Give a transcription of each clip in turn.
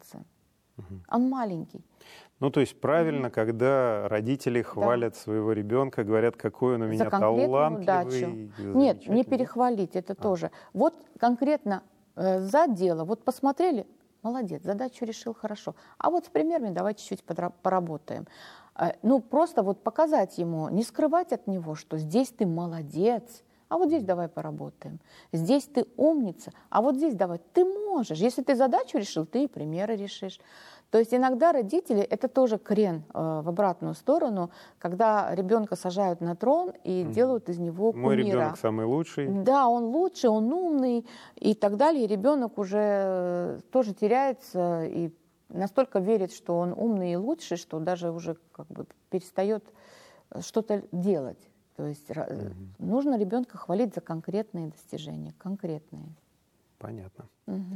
мотивация. Он маленький. Ну, то есть правильно, когда родители хвалят своего ребенка, говорят, какой он у меня талантливый. Нет, не перехвалить, это тоже. Вот конкретно за дело, вот посмотрели, молодец, задачу решил хорошо. А вот с примерами давай чуть-чуть поработаем. Ну, просто вот показать ему, не скрывать от него, что здесь ты молодец, а вот здесь давай поработаем. Здесь ты умница, а вот здесь давай. Ты можешь. Если ты задачу решил, ты и примеры решишь. То есть иногда родители, это тоже крен в обратную сторону, когда ребенка сажают на трон и делают из него кумира. Мой ребенок самый лучший. Да, он лучший, он умный и так далее. И ребенок уже тоже теряется и настолько верит, что он умный и лучший, что даже уже как бы перестает что-то делать. То есть нужно ребенка хвалить за конкретные достижения, конкретные. Понятно.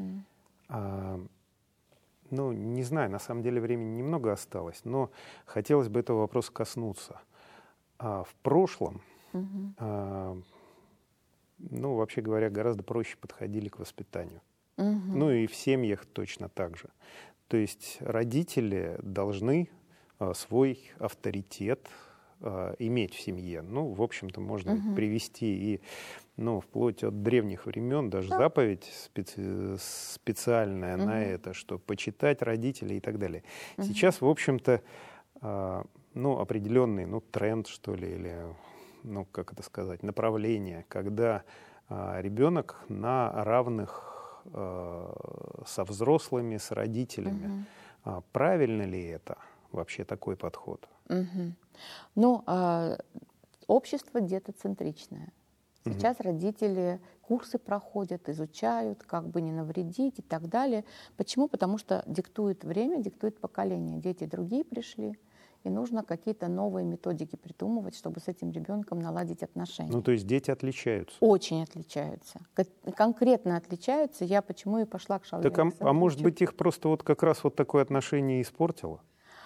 Ну, не знаю, на самом деле времени немного осталось, но хотелось бы этого вопроса коснуться. В прошлом, ну, вообще говоря, гораздо проще подходили к воспитанию. Ну и в семьях точно так же. То есть родители должны свой авторитет иметь в семье. Ну, в общем-то, можно привести и, ну, вплоть от древних времен даже заповедь специальная на это, что почитать родителей и так далее. Сейчас, в общем-то, ну, определенный, ну, тренд, что ли, или, ну, как это сказать, направление, когда ребенок на равных со взрослыми, с родителями. Правильно ли это вообще такой подход? Ну, общество детоцентричное. Сейчас родители курсы проходят, изучают, как бы не навредить и так далее. Почему? Потому что диктует время, диктует поколение. Дети другие пришли, и нужно какие-то новые методики придумывать, чтобы с этим ребенком наладить отношения. Ну, то есть дети отличаются? Очень отличаются. Конкретно отличаются. Я почему и пошла к Шаолиню. Так, а может быть, их просто вот как раз вот такое отношение испортило?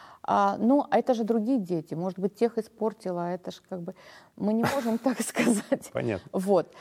Ну, это же другие дети. Может быть, тех испортила, это же как бы... Мы не можем так сказать. Понятно. Вот.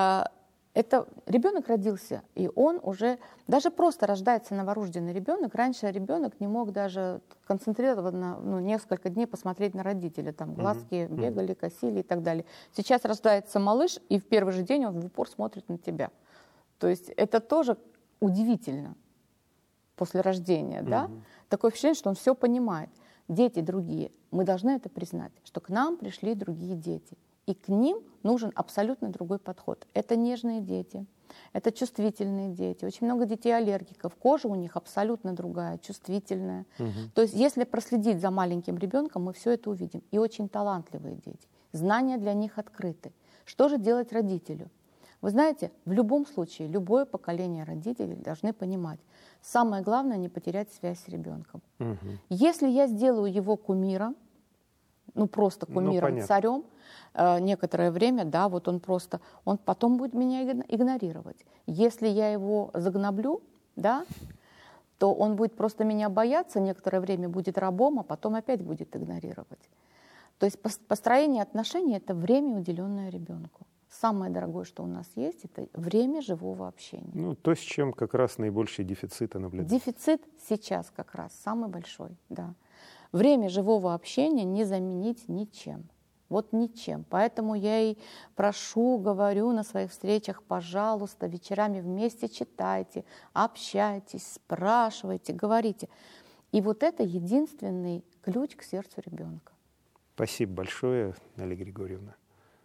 Это ребенок родился, и он уже... Даже просто рождается новорожденный ребенок. Раньше ребенок не мог даже концентрированно, ну, несколько дней посмотреть на родителя. Там глазки бегали, косили и так далее. Сейчас рождается малыш, и в первый же день он в упор смотрит на тебя. То есть это тоже удивительно. После рождения, да, такое впечатление, что он все понимает. Дети другие, мы должны это признать, что к нам пришли другие дети, и к ним нужен абсолютно другой подход. Это нежные дети, это чувствительные дети, очень много детей-аллергиков, кожа у них абсолютно другая, чувствительная. То есть если проследить за маленьким ребенком, мы все это увидим. И очень талантливые дети, знания для них открыты. Что же делать родителю? Вы знаете, в любом случае, любое поколение родителей должны понимать, самое главное — не потерять связь с ребенком. Если я сделаю его кумиром, ну просто кумиром, царем, некоторое время, да, вот он потом будет меня игнорировать. Если я его загноблю, да, то он будет просто меня бояться, некоторое время будет рабом, а потом опять будет игнорировать. То есть построение отношений — это время, уделенное ребенку. Самое дорогое, что у нас есть, это время живого общения. Ну, то, с чем как раз наибольший дефицит наблюдается. Дефицит сейчас как раз самый большой, да. Время живого общения не заменить ничем. Вот ничем. Поэтому я и прошу, говорю на своих встречах, пожалуйста, вечерами вместе читайте, общайтесь, спрашивайте, говорите. И вот это единственный ключ к сердцу ребенка. Спасибо большое, Наталья Григорьевна.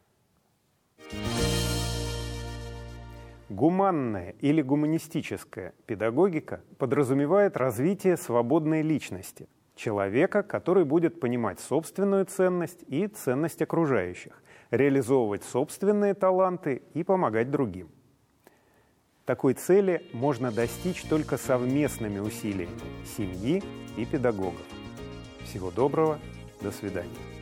Гуманная или гуманистическая педагогика подразумевает развитие свободной личности, человека, который будет понимать собственную ценность и ценность окружающих, реализовывать собственные таланты и помогать другим. Такой цели можно достичь только совместными усилиями семьи и педагогов. Всего доброго, до свидания.